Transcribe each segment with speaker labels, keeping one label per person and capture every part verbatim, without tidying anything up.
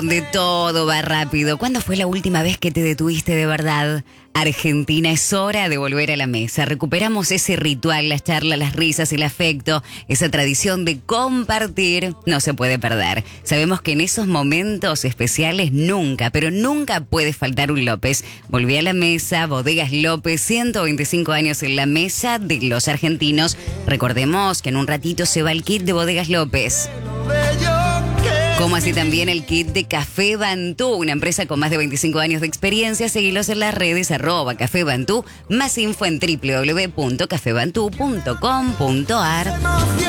Speaker 1: De todo va rápido. ¿Cuándo fue la última vez que te detuviste de verdad? Argentina, es hora de volver a la mesa. Recuperamos ese ritual, las charlas, las risas, el afecto, esa tradición de compartir. No se puede perder. Sabemos que en esos momentos especiales nunca, pero nunca puede faltar un López. Volví a la mesa, Bodegas López, ciento veinticinco años en la mesa de los argentinos. Recordemos que en un ratito se va el kit de Bodegas López. Como así también el kit de Café Bantú, una empresa con más de veinticinco años de experiencia. Seguilos en las redes, arroba Café Bantú. Más info en doble u doble u doble u punto café bantú punto com punto a r.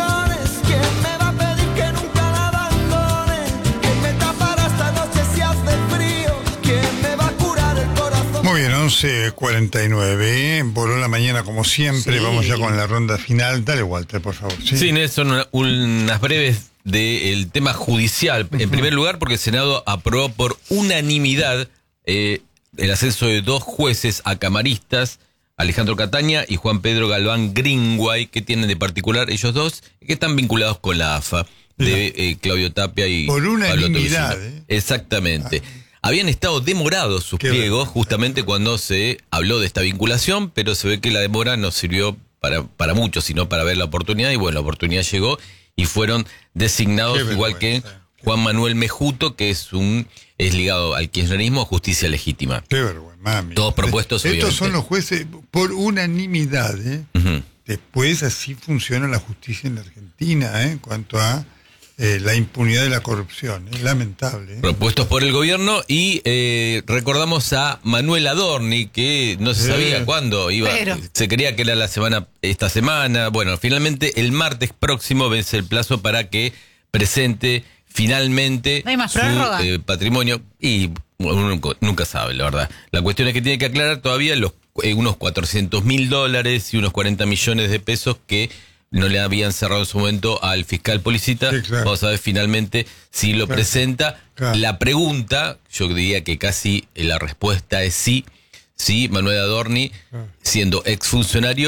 Speaker 2: Muy bien, once cuarenta y nueve, ¿eh? Voló la mañana como siempre, sí. Vamos ya con la ronda final. Dale, Walter, por favor. Sí,
Speaker 3: sí Nelson, una, unas breves del tema judicial. En primer lugar, porque el Senado aprobó por unanimidad eh, el ascenso de dos jueces a camaristas, Alejandro Cataña y Juan Pedro Galván Greenway, que tienen de particular ellos dos, que están vinculados con la A F A, de eh, Claudio Tapia y
Speaker 2: por unanimidad,
Speaker 3: Pablo Tolosino.
Speaker 2: ¿eh?
Speaker 3: Exactamente. Ah. Habían estado demorados sus
Speaker 2: Qué
Speaker 3: pliegos
Speaker 2: verdad.
Speaker 3: justamente cuando se habló de esta vinculación, pero se ve que la demora no sirvió para, para muchos, sino para ver la oportunidad, y bueno, la oportunidad llegó y fueron designados,
Speaker 2: Qué
Speaker 3: igual
Speaker 2: vergüenza.
Speaker 3: que Juan Manuel Mejuto, que es un es ligado al kirchnerismo, Justicia Legítima.
Speaker 2: Qué vergüenza, mami.
Speaker 3: Todos propuestos,
Speaker 2: Estos
Speaker 3: obviamente.
Speaker 2: son los jueces por unanimidad, ¿eh?
Speaker 3: Uh-huh.
Speaker 2: Después así funciona la justicia en la Argentina, ¿eh? En cuanto a eh, la impunidad de la corrupción. Es lamentable, ¿eh?
Speaker 3: Propuestos por el gobierno, y eh, recordamos a Manuel Adorni, que no se sabía
Speaker 2: Eh,
Speaker 3: cuándo iba.
Speaker 1: pero.
Speaker 3: Se creía que era la semana, esta semana. Bueno, finalmente el martes próximo vence el plazo para que presente finalmente
Speaker 4: ¿No hay más
Speaker 3: su
Speaker 4: prórroga?
Speaker 3: eh, patrimonio, y uno nunca, nunca sabe, la verdad. La cuestión es que tiene que aclarar todavía los eh, unos cuatrocientos mil dólares y unos cuarenta millones de pesos que no le habían cerrado en su momento al fiscal Policita.
Speaker 2: Sí, claro.
Speaker 3: Vamos a ver finalmente si lo
Speaker 2: Claro.
Speaker 3: presenta.
Speaker 2: Claro.
Speaker 3: La pregunta, yo diría que casi la respuesta es sí. Sí, Manuel Adorni, siendo exfuncionario,